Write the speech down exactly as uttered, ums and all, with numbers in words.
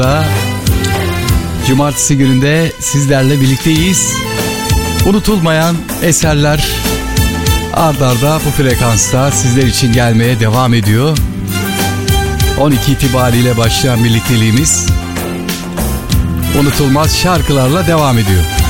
Cumartesi gününde sizlerle birlikteyiz. Unutulmayan eserler ard arda bu frekansta sizler için gelmeye devam ediyor. on iki itibariyle başlayan birlikteliğimiz unutulmaz şarkılarla devam ediyor.